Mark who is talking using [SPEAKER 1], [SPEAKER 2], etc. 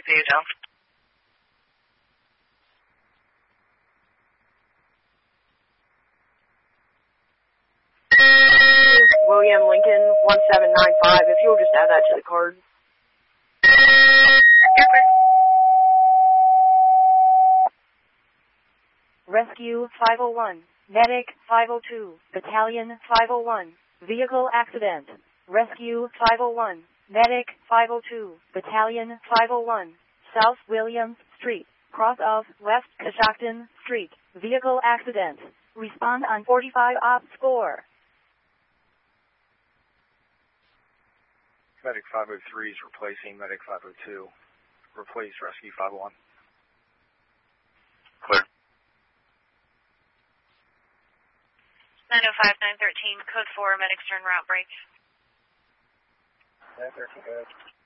[SPEAKER 1] See you, Tom.
[SPEAKER 2] William Lincoln 1795, if you'll just add that to the card.
[SPEAKER 1] You're clear.
[SPEAKER 3] Rescue 501, Medic 502, Battalion 501, Vehicle Accident. Rescue 501, Medic 502, Battalion 501, South Williams Street, cross of West Coshocton Street, Vehicle Accident. Respond on 45 op score.
[SPEAKER 4] Medic 503 is replacing Medic 502. Replace Rescue 501.
[SPEAKER 1] Clear. 905-913, code 4, medics turn route break.
[SPEAKER 4] 913, go ahead.